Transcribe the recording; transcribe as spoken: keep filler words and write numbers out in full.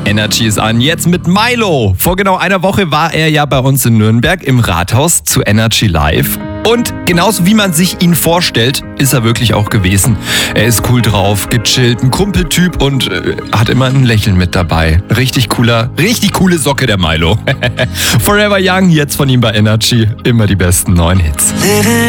Energy ist an, jetzt mit Milo. Vor genau einer Woche war er ja bei uns in Nürnberg im Rathaus zu Energy Live. Und genauso wie man sich ihn vorstellt, ist er wirklich auch gewesen. Er ist cool drauf, gechillt, ein Kumpeltyp und äh, hat immer ein Lächeln mit dabei. Richtig cooler, richtig coole Socke der Milo. Forever Young, jetzt von ihm bei Energy. Immer die besten neuen Hits.